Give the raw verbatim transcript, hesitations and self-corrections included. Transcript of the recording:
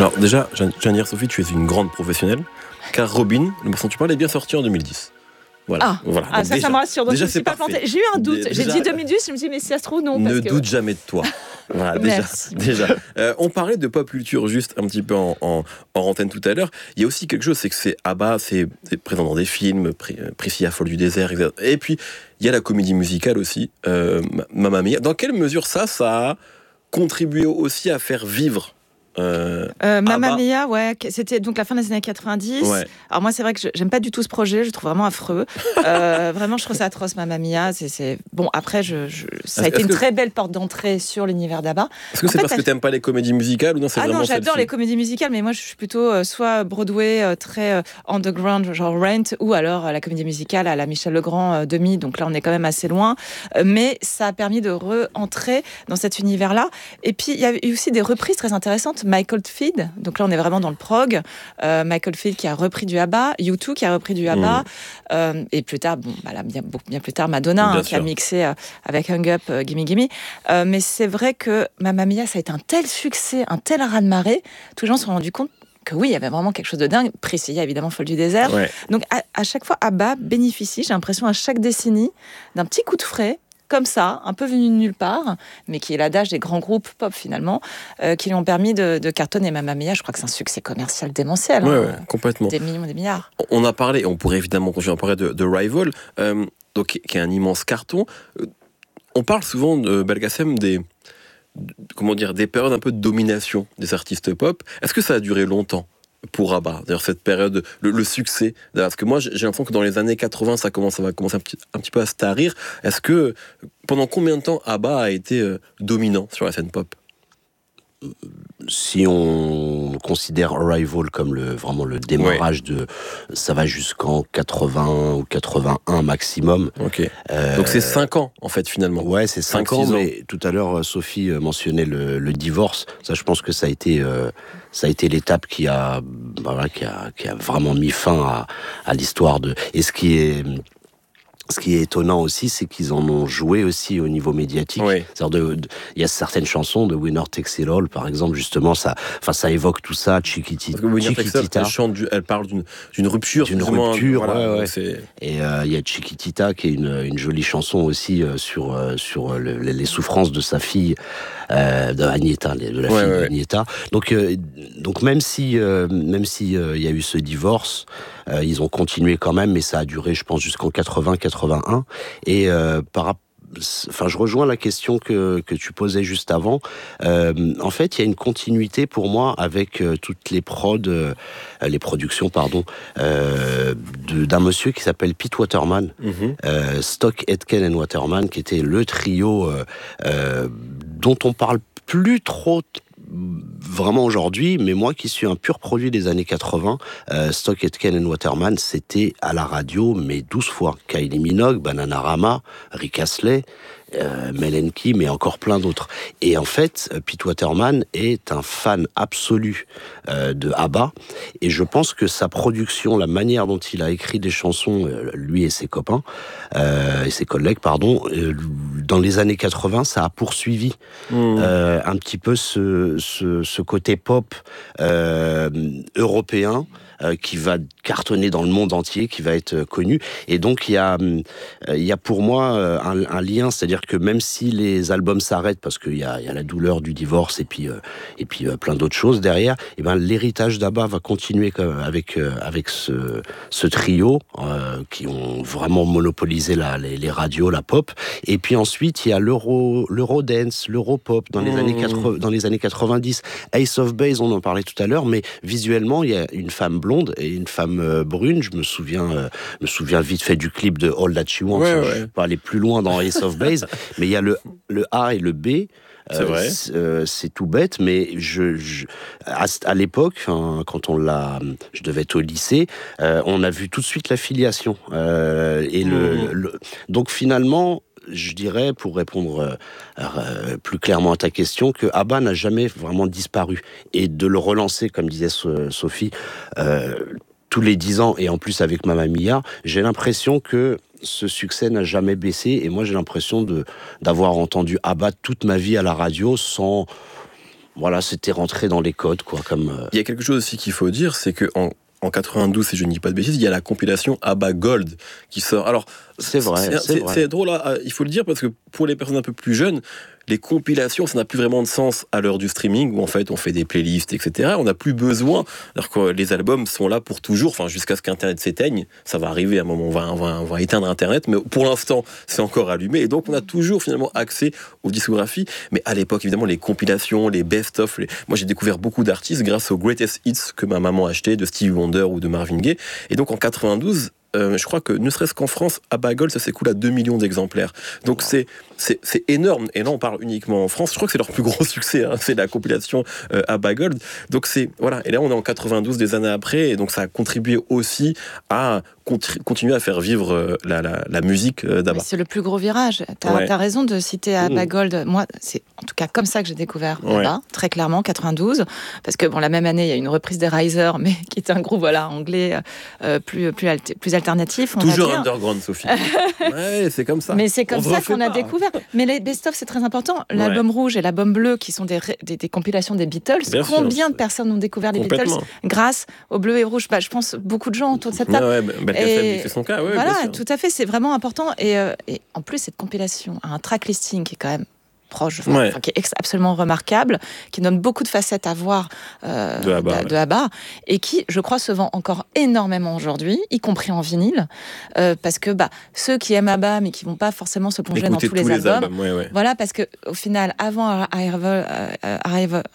Alors déjà, je viens de dire, Sophie, tu es une grande professionnelle, car Robin, le morceau dont tu parles, est bien sorti en deux mille dix. Voilà. Ah, voilà. ah ça, déjà, ça me rassure. Donc déjà, je ne suis pas plantée. J'ai eu un doute. Déjà, J'ai dit deux mille dix, je me suis dit, mais si ça se trouve, non. Parce ne que... doute jamais de toi. Voilà, déjà. Merci. déjà. Euh, on parlait de pop culture juste un petit peu en, en, en antenne tout à l'heure. Il y a aussi quelque chose, c'est que c'est ABBA, c'est, c'est présent dans des films, Priscilla Folle du désert, et cetera. Et puis, il y a la comédie musicale aussi, euh, Mamma Mia. Dans quelle mesure ça, ça a contribué aussi à faire vivre Euh, euh, Mamma Mia, ouais, c'était donc la fin des années quatre-vingt-dix. Ouais. Alors moi, c'est vrai que je, j'aime pas du tout ce projet, je le trouve vraiment affreux. euh, vraiment, je trouve ça atroce, Mamma Mia. C'est, c'est... Bon, après, je, je... ça a été une que... très belle porte d'entrée sur l'univers d'ABBA. Est-ce que en c'est fait, parce que t'aimes pas les comédies musicales ou non, c'est ah vraiment non, j'adore celle-ci. les comédies musicales, mais moi, je suis plutôt euh, soit Broadway, euh, très euh, underground, genre Rent, ou alors euh, la comédie musicale à la Michel Legrand euh, demi. Donc là, on est quand même assez loin. Euh, mais ça a permis de re-entrer dans cet univers-là. Et puis, il y a eu aussi des reprises très intéressantes. Michael Field. Donc là, on est vraiment dans le prog. Euh, Michael Field qui a repris du ABBA, U deux qui a repris du ABBA, mmh. euh, et plus tard, bon, bah là, bien, bien plus tard, Madonna hein, qui a mixé euh, avec Hung Up, euh, Gimme Gimme. Euh, mais c'est vrai que Mamma Mia, ça a été un tel succès, un tel raz-de-marée, tous les gens se sont rendus compte que oui, il y avait vraiment quelque chose de dingue. Priscilla, évidemment, Folle du désert. Ouais. Donc à, à chaque fois, ABBA bénéficie, j'ai l'impression, à chaque décennie, d'un petit coup de frais, comme ça, un peu venu de nulle part, mais qui est l'adage des grands groupes pop finalement, euh, qui lui ont permis de, de cartonner. Mamma Mia, je crois que c'est un succès commercial démentiel. Ouais, hein, ouais, complètement. Des millions, des milliards. On a parlé, on pourrait évidemment continuer à parler de, de Rival, euh, donc, qui est un immense carton. On parle souvent, de Belkacem, des, comment dire, des périodes un peu de domination des artistes pop. Est-ce que ça a duré longtemps pour ABBA, d'ailleurs cette période, le, le succès, parce que moi j'ai l'impression que dans les années quatre-vingts ça commence, ça va commencer un petit, un petit peu à se tarir. Est-ce que pendant combien de temps ABBA a été euh, dominant sur la scène pop? Si on considère Arrival comme le, vraiment le démarrage ouais. de... Ça va jusqu'en quatre-vingts ou quatre-vingt-un maximum. Ok. Euh, Donc c'est cinq ans, en fait, finalement. Ouais, c'est cinq ans, ans, mais tout à l'heure, Sophie mentionnait le, le divorce. Ça, je pense que ça a été, euh, ça a été l'étape qui a, voilà, qui a, qui a vraiment mis fin à, à l'histoire de... Et ce qui est... Ce qui est étonnant aussi, c'est qu'ils en ont joué aussi au niveau médiatique. Oui. C'est-à-dire de, de, il y a certaines chansons de Winner Takes It All, par exemple, justement, ça, enfin, ça évoque tout ça, Chiquitita. Parce que Winner Takes It All, elle, chante du, elle parle d'une, d'une rupture. D'une rupture, voilà, ouais, ouais. C'est... Et euh, il y a Chiquitita, qui est une, une jolie chanson aussi euh, sur, euh, sur le, les souffrances de sa fille, euh, de Agneta, de la ouais, fille ouais. d'Agneta. Donc, euh, donc même si, euh, même si euh, il y a eu ce divorce, euh, ils ont continué quand même, mais ça a duré, je pense, jusqu'en quatre-vingts quatre-vingt-un. Et euh, par rapport Enfin, je rejoins la question que, que tu posais juste avant. Euh, en fait, il y a une continuité pour moi avec euh, toutes les prods, euh, les productions, pardon, euh, de, d'un monsieur qui s'appelle Pete Waterman, mm-hmm. euh, Stock, Aitken and Waterman, qui était le trio euh, euh, dont on parle plus trop t- vraiment aujourd'hui, mais moi qui suis un pur produit des années quatre-vingts, euh, Stock, Aitken and Waterman, c'était à la radio, mais douze fois. Kylie Minogue, Bananarama, Rick Astley, euh, Mel and Kim et encore plein d'autres. Et en fait, Pete Waterman est un fan absolu euh, de ABBA, et je pense que sa production, la manière dont il a écrit des chansons, euh, lui et ses copains, euh, et ses collègues, pardon, euh, dans les années quatre-vingts, ça a poursuivi mmh. euh, un petit peu ce, ce, ce côté pop euh, européen euh, qui va cartonner dans le monde entier, qui va être connu. Et donc, il y a, euh, il y a pour moi un, un lien, c'est-à-dire que même si les albums s'arrêtent, parce qu'il y a, il y a la douleur du divorce et puis, euh, et puis euh, plein d'autres choses derrière, et ben, l'héritage d'ABBA va continuer avec, euh, avec ce, ce trio euh, qui ont vraiment monopolisé la, les, les radios, la pop. Et puis ensuite, il y a l'euro, l'eurodance, l'europop dans les, mmh. années quatre-vingts, dans les années quatre-vingt-dix. Ace of Base, on en parlait tout à l'heure, mais visuellement, il y a une femme blonde et une femme euh, brune. Je me souviens, euh, me souviens vite fait du clip de All That You Want. Ouais, ouais. Je ne vais pas aller plus loin dans Ace of Base, mais il y a le, le A et le B. C'est euh, vrai. C'est, euh, c'est tout bête, mais je, je à, à l'époque, hein, quand on l'a, je devais être au lycée, euh, on a vu tout de suite l'affiliation. Euh, et mmh. le, le, donc finalement, je dirais, pour répondre euh, euh, plus clairement à ta question, que ABBA n'a jamais vraiment disparu. Et de le relancer, comme disait so- Sophie, euh, tous les dix ans, et en plus avec Mamma Mia, j'ai l'impression que ce succès n'a jamais baissé, et moi j'ai l'impression de, d'avoir entendu ABBA toute ma vie à la radio sans... voilà, c'était rentré dans les codes, quoi. Comme euh... il y a quelque chose aussi qu'il faut dire, c'est que en En quatre-vingt-douze, si je ne dis pas de bêtises, il y a la compilation ABBA Gold qui sort. Alors, c'est vrai, c'est, c'est, c'est, vrai. c'est drôle, là, il faut le dire, parce que pour les personnes un peu plus jeunes, les compilations, ça n'a plus vraiment de sens à l'heure du streaming, où en fait on fait des playlists, et cetera. On n'a plus besoin, alors que les albums sont là pour toujours, enfin jusqu'à ce qu'Internet s'éteigne. Ça va arriver à un moment, on va, on va, on va éteindre Internet, mais pour l'instant, c'est encore allumé. Et donc on a toujours finalement accès aux discographies. Mais à l'époque, évidemment, les compilations, les best-of, les... moi j'ai découvert beaucoup d'artistes grâce aux Greatest Hits que ma maman achetait, de Stevie Wonder ou de Marvin Gaye. Et donc en quatre-vingt-douze, Euh, je crois que ne serait-ce qu'en France, ABBA Gold, ça s'écoule à deux millions d'exemplaires. Donc wow. c'est, c'est, c'est énorme. Et là, on parle uniquement en France. Je crois que c'est leur plus gros succès. Hein. C'est la compilation euh, ABBA Gold. Donc c'est, voilà. Et là, on est en quatre-vingt-douze, des années après. Et donc ça a contribué aussi à contri- continuer à faire vivre euh, la, la, la musique euh, d'ABBA. Mais c'est le plus gros virage. T'as, ouais. t'as raison de citer ABBA mmh. Gold. Moi, c'est en tout cas comme ça que j'ai découvert ouais. ABBA, très clairement, quatre-vingt-douze. Parce que bon, la même année, il y a une reprise des Risers, mais qui est un groupe voilà, anglais euh, plus, plus, alter, plus alternatif. On Toujours va dire. Underground, Sophie. Ouais, c'est comme ça. Mais c'est comme on ça qu'on pas. a découvert. Mais les best-of, c'est très important. L'album ouais. rouge et l'album bleu, qui sont des, des, des compilations des Beatles. Bien combien sûr, de personnes ont découvert les Beatles grâce au bleu et rouge? Bah, je pense beaucoup de gens autour de cette table. Ouais, ouais, Belkacem, c'est son cas. Ouais, voilà, tout à fait. C'est vraiment important. Et, euh, et en plus, cette compilation a un track listing qui est quand même proche, enfin, ouais. qui est absolument remarquable, qui donne beaucoup de facettes à voir euh, de, ABBA, de, ouais. de ABBA, et qui, je crois, se vend encore énormément aujourd'hui, y compris en vinyle, euh, parce que bah, ceux qui aiment ABBA, mais qui ne vont pas forcément se plonger Écoutez dans tous, tous les, les albums, albums ouais, ouais. voilà, parce qu'au final, avant Arrival, euh, Arrival,